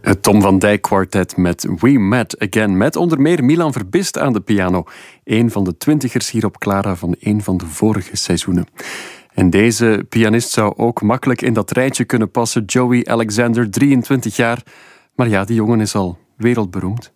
Het Tom van Dijk Quartet met We Met Again. Met onder meer Milan Verbist aan de piano. Een van de twintigers hier op Clara van een van de vorige seizoenen. En deze pianist zou ook makkelijk in dat rijtje kunnen passen. Joey Alexander, 23 jaar. Maar ja, die jongen is al wereldberoemd.